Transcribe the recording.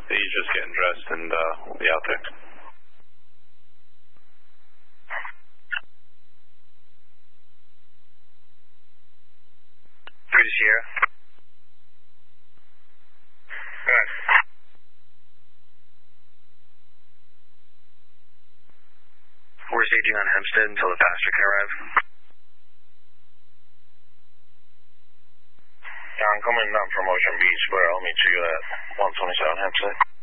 He's just getting dressed and we'll be out there. 3 to Sierra. Good. We're staging on Hempstead until the pastor can arrive. Yeah, I'm coming down from Ocean Beach, but I'll meet you at 127 Hempstead.